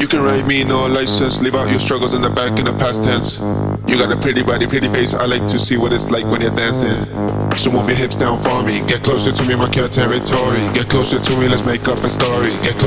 You can write me no license, leave out your struggles in the back in the past tense. You got a pretty body, pretty face, I like to see what it's like when you're dancing. So move your hips down for me, get closer to me, mark your territory. Get closer to me, let's make up a story. Get